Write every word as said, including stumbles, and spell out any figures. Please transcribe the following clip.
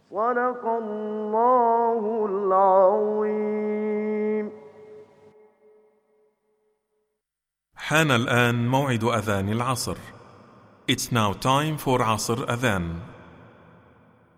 صدق الله العظيم. حان الآن موعد أذان العصر. It's now time for عصر أذان.